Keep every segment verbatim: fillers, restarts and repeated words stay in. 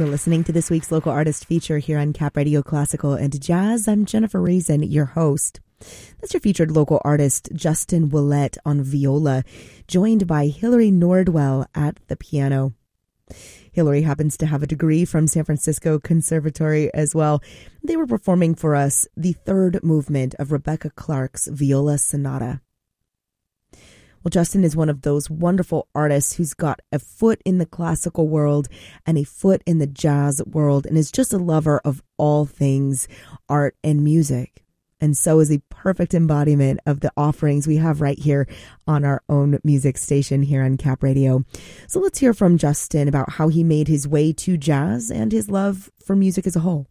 You're listening to this week's Local Artist Feature here on Cap Radio Classical and Jazz. I'm Jennifer Reason, your host. That's your featured local artist, Justin Willette, on viola, joined by Hilary Nordwell at the piano. Hilary happens to have a degree from San Francisco Conservatory as well. They were performing for us the third movement of Rebecca Clark's Viola Sonata. Well, Justin is one of those wonderful artists who's got a foot in the classical world and a foot in the jazz world and is just a lover of all things art and music. And so is a perfect embodiment of the offerings we have right here on our own music station here on Cap Radio. So let's hear from Justin about how he made his way to jazz and his love for music as a whole.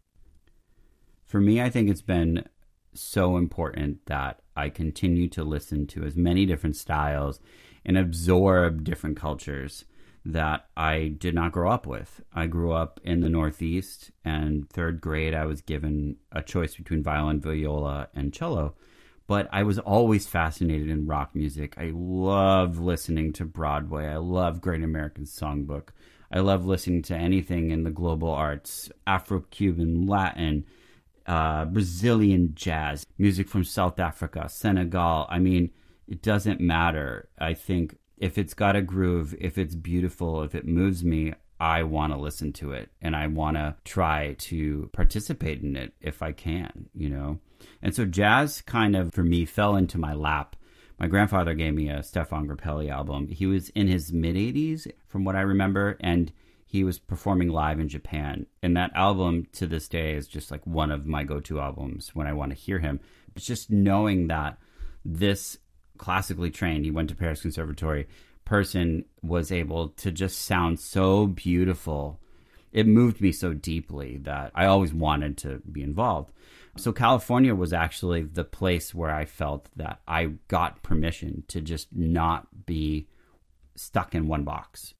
For me, I think it's been so important that I continue to listen to as many different styles and absorb different cultures that I did not grow up with. I grew up in the Northeast, and third grade I was given a choice between violin, viola, and cello. But I was always fascinated in rock music. I love listening to Broadway. I love Great American Songbook. I love listening to anything in the global arts, Afro-Cuban, Latin, Uh, Brazilian jazz, music from South Africa, Senegal. I mean, it doesn't matter. I think if it's got a groove, if it's beautiful, if it moves me, I want to listen to it. And I want to try to participate in it if I can, you know. And so jazz kind of, for me, fell into my lap. My grandfather gave me a Stefan Grappelli album. He was in his mid-eighties, from what I remember, and he was performing live in Japan. And that album to this day is just like one of my go-to albums when I want to hear him. It's just knowing that this classically trained, he went to Paris Conservatory, person was able to just sound so beautiful. It moved me so deeply that I always wanted to be involved. So California was actually the place where I felt that I got permission to just not be stuck in one box.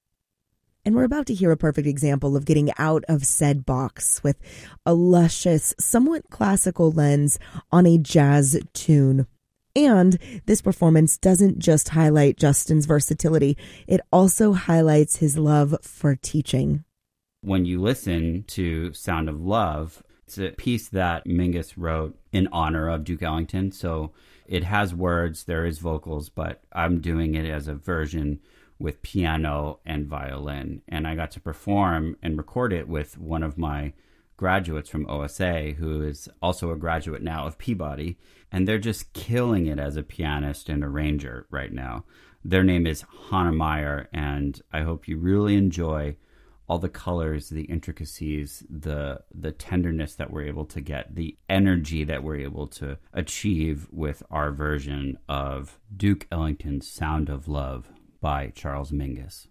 And we're about to hear a perfect example of getting out of said box with a luscious, somewhat classical lens on a jazz tune. And this performance doesn't just highlight Justin's versatility, it also highlights his love for teaching. When you listen to Sound of Love, it's a piece that Mingus wrote in honor of Duke Ellington. So it has words, there is vocals, but I'm doing it as a version with piano and violin. And I got to perform and record it with one of my graduates from O S A, who is also a graduate now of Peabody. And they're just killing it as a pianist and arranger right now. Their name is Hannah Meyer, and I hope you really enjoy all the colors, the intricacies, the the tenderness that we're able to get, the energy that we're able to achieve with our version of Duke Ellington's Sound of Love by Charles Mingus.